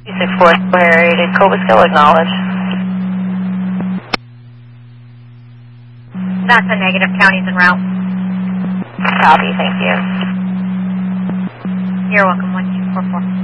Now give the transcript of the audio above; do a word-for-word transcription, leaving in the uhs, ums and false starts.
two six four, area to Cobusco, acknowledge. That's a negative. County's en route. Copy, thank you. You're welcome. one two four four.